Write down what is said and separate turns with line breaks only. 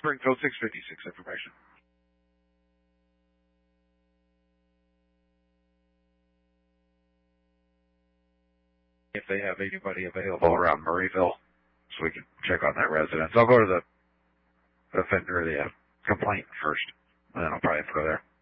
Springfield 656 information. If they have anybody available around Murrayville, so we can check on that residence. I'll go to the offender, the complaint first, and then I'll probably have to go there.